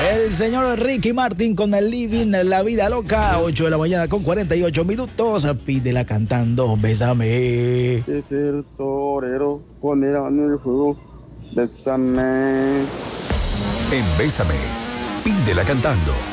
El señor Ricky Martin con el Living La Vida Loca, 8 de la mañana con 48 minutos. Pídela cantando, bésame. Es el torero, poner en el juego, bésame. En Bésame, pídela cantando.